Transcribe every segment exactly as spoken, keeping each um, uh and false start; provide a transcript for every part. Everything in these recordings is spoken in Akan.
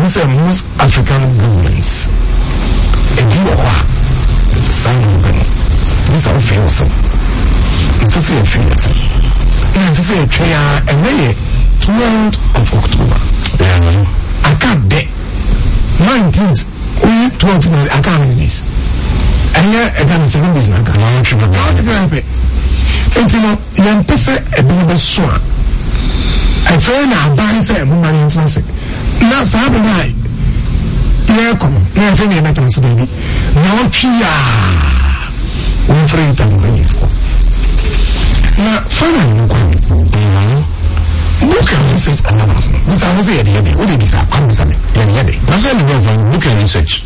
we say most African governments, if you are some of them, these are fearsome. This is a fearsome. This is a trial, and then twelfth of October. I can't bet. nineteenth, we twelve minutes, I can't read this. And here, I can't say this. I can't bet. And you know, young person, a bit of a swan. I feel now, buy say, woman interested. Now, Saturday, yeah, come on. Yeah, I think you're making us a baby. Now, Chia, we're free to move. Now, finally, look at research and analysis. This I was here the other day. What did this happen? The other day. That's why we go for look at research.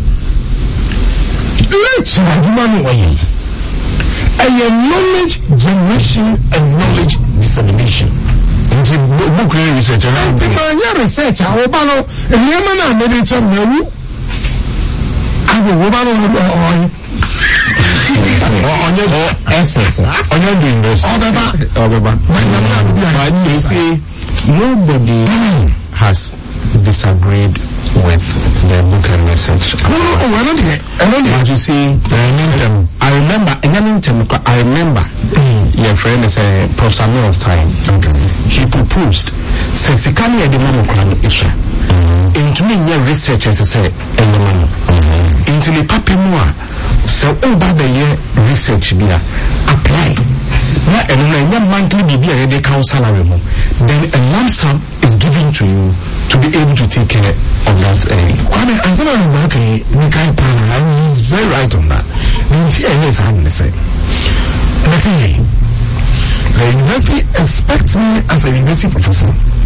Let's have one way. A knowledge generation and knowledge dissemination. Into book research and research. Our battle and Yamana made it some new. I will battle on your essence, on your doing this. You see, nobody has disagreed with the book and research. No, no, no, we're not here. But you see, I remember, I remember, your friend is a Professor Samuel's time. He proposed, Sexicali at the moment, into me, your research, as I say, and the man. Into the papi moi, so over the year research, be apply. And then a monthly B B A they count salary, then a lump sum is given to you to be able to take care of that. Kwame, as I remember, okay, Nikai Pana, he's very right on that. The entire is having the same. But hey, the university expects me as a university professor.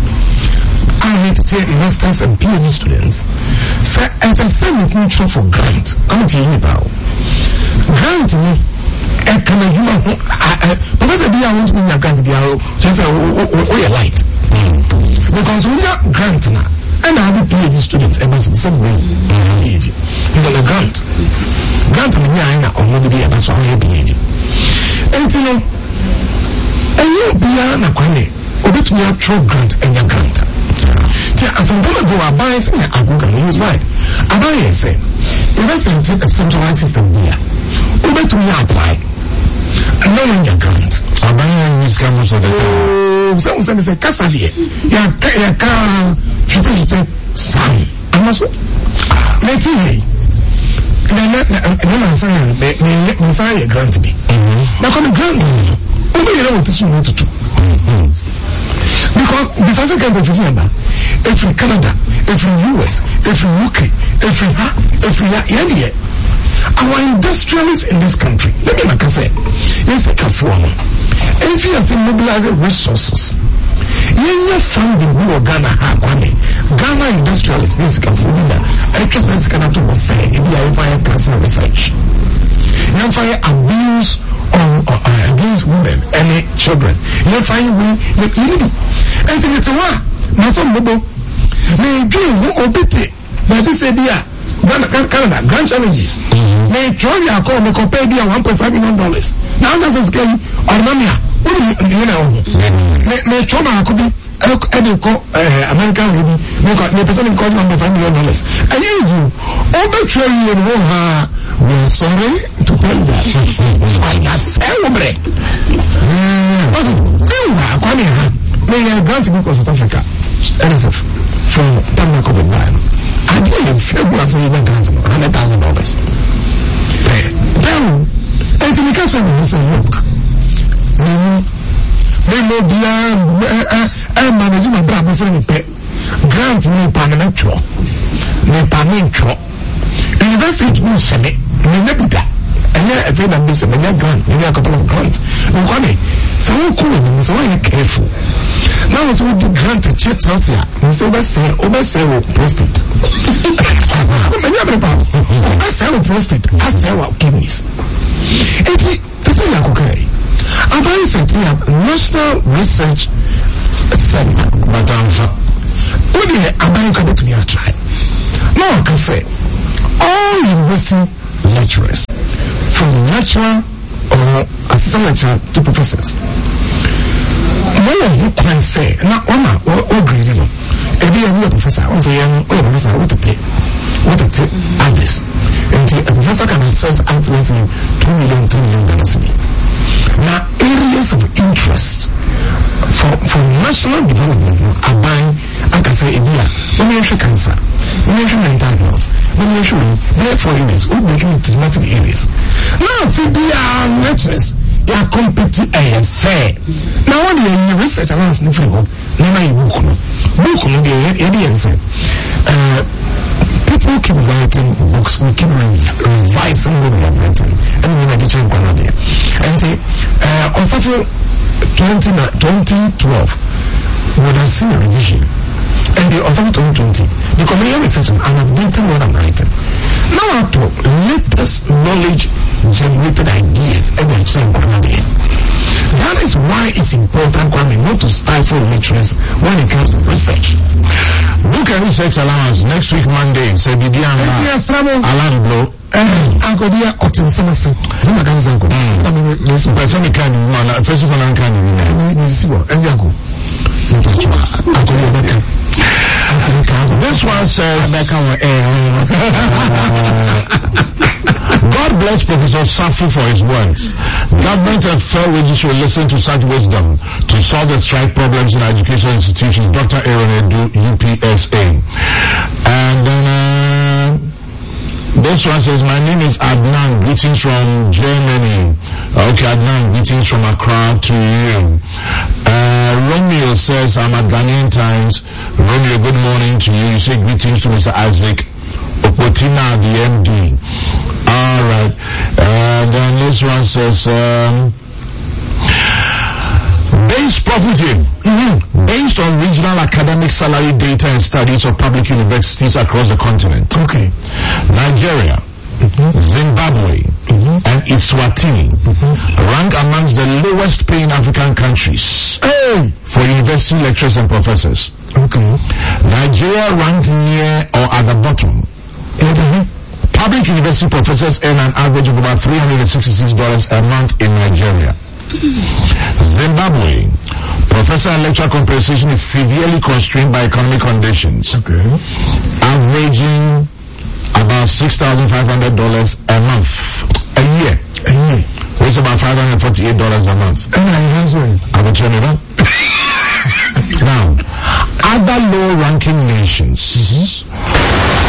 I need to take masters and PhD students. So as I say, making sure for grant, I'm telling you about grant me. And can a human, because I want to be a grant, just a light. Because we are grant now, and I have a PhD students, and it's the same way. It's on a grant. Grant me, I know, or not to be a person who PhD. And you know, and you be a Kwame, or bet me a true grant and your grant. As I'm going to go, I buy something, I go and use right. I buy and say, the rest of a centralized system here. We bet me apply. And no one your grant. I buy and use cameras of the oh, some say, Cassalia. Ya car, future, son. I must let you. And I'm saying, let me say a grant to be. Now, come and grant me. Only you know what this you want to do. Because besides the kind of remember, every Canada, every U S, every U K, every ha, every India, our industrialists in this country, let me make a say, yes, I can form. And if you are saying mobilizing resources, you are funding who are Ghana have money. Ghana industrialists, this can form that. I guess that's going to say, if you are fire cancer research. You fire abuse on uh, against women and children. You find we you need and it's a what na some bobo me dream who obey by this idea Canada grand challenges me try to call me compare dia one point five million dollars now that's scale or mamia you know me me trauma could be American lady me person call one point five million dollars I use you over trillion ha we're sorry to tell you that I just celebrate oh Kwame may I grant me because South Africa N S F from Tamako Nine I didn't feel was even granting one hundred thousand dollars then and to the caption was a look me no beyond I'm managing my brother saying grant me parliamentary me parliamentary university to me send it me never that and yeah if you don't miss it me grant me a couple of grants no Kwame so who cool so why you careful now was with the grant to check us here me say over say over say with prostate me never about over say with prostate I say with kidneys it this is okay I'm very certain we have National Research Center but I'm what the America that we are trying now I can say all university lecturers from lecturer or assistant lecturer to professors no one can say now Oma or grade A be a professor, also young professor, what to take, what to take others. And a professor can assess outwards in two million, two million dollars. Now, areas of interest for for national development are buying, I can say, India, when you have cancer, when you have mental health, when you have therefore areas, we're making it thematic areas. Now, if they are richness, they are competing and fair. Now, what do you research and ask if you go, never you book, book, the uh, people keep writing books, we keep revising what we have written, and we are getting one idea. And uh, on Saturday twenty twelve, we would have seen a revision. And the on Saturday twenty twenty, the community research and I'm updating what I'm writing. Now, to latest knowledge generated ideas, and we're saying one idea. That is why it's important, Kwame, not to stifle literacy when it comes to research. Book and research allowance next week Monday. Say Bidian Alan Blow. Uncle dear Otin Samuelson. Zuma can say uncle. I mean, listen, person can man. First of all, I can. And Jago. Uncle Rebecca. This one says. God bless Professor Safu for his words. Government and fair wages should listen to such wisdom to solve the strike problems in education institutions. Doctor Aaron Edu, U P S A. And then uh, this one says, my name is Adnan, greetings from Germany. Okay, Adnan, greetings from Accra to you. Uh, Romeo says, I'm at Ghanaian Times. Romeo, good morning to you. You say greetings to Mister Isaac Opotina, the M D. Alright. And then this one says, um, base profiting, mm-hmm. based on regional academic salary data and studies of public universities across the continent. Okay. Nigeria, mm-hmm. Zimbabwe, mm-hmm. and Eswatini mm-hmm. rank amongst the lowest paying African countries hey. for university lecturers and professors. Okay. Nigeria ranked near or at the bottom. Mm-hmm. Public university professors earn an average of about three hundred sixty-six dollars a month in Nigeria. Zimbabwe, professor and lecturer compensation is severely constrained by economic conditions. Okay. Averaging about six thousand five hundred dollars a month. A year. A year. Which is about five hundred forty-eight dollars a month. And I I will turn it on. Now, other low ranking nations. Mm-hmm.